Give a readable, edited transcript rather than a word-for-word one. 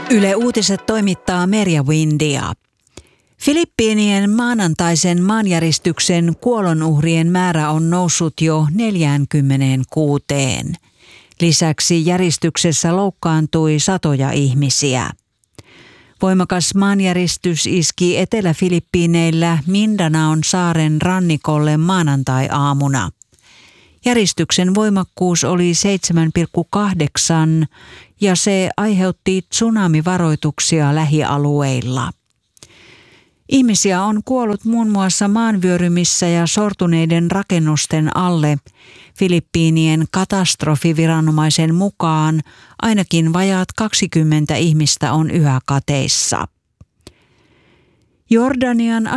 Yle Uutiset toimittaa Merja Windia. Filippiinien maanantaisen maanjäristyksen kuolonuhrien määrä on noussut jo 46. Lisäksi järjestyksessä loukkaantui satoja ihmisiä. Voimakas maanjäristys iski Etelä-Filippiineillä Mindanaon saaren rannikolle maanantai-aamuna. Järistyksen voimakkuus oli 7,8 ja se aiheutti tsunamivaroituksia lähialueilla. Ihmisiä on kuollut muun muassa maanvyörymissä ja sortuneiden rakennusten alle. Filippiinien katastrofiviranomaisen mukaan ainakin vajaat 20 ihmistä on yhä kateissa. Jordanian